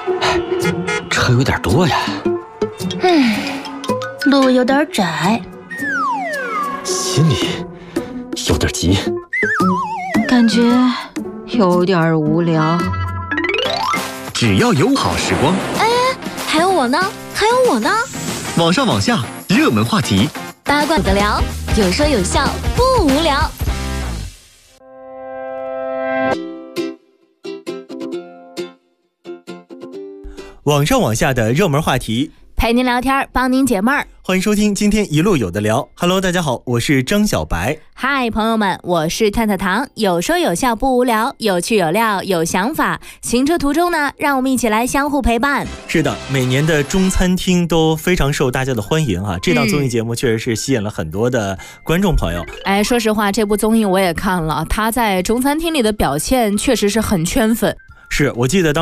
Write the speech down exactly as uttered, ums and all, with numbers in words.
车有点多呀。 嗯，路有点窄， 心里有点急， 感觉有点无聊。 只要有好时光， 哎，还有我呢，还有我呢。 网上网下热门话题， 八卦有的聊，有说有笑，不无聊。 网上网下的热门话题， 陪您聊天，帮您解闷儿。 欢迎收听今天一路有的聊。Hello， 大家好，我是张小白。 嗨，朋友们，我是探探糖，有说有笑不无聊，有趣有料有想法。行车途中呢，让我们一起来相互陪伴。 是的，每年的中餐厅都非常受大家的欢迎啊。这档综艺节目确实是吸引了很多的观众朋友。 嗯、哎，说实话，这部综艺我也看了，他在中餐厅里的表现确实是很圈粉。 是我记得当